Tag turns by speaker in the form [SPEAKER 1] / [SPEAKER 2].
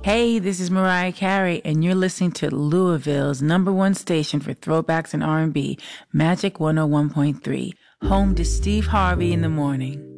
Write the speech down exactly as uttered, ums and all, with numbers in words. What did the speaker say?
[SPEAKER 1] Hey, this is Mariah Carey, and you're listening to Louisville's number one station for throwbacks and R and B, Magic one oh one point three, home to Steve Harvey in the morning.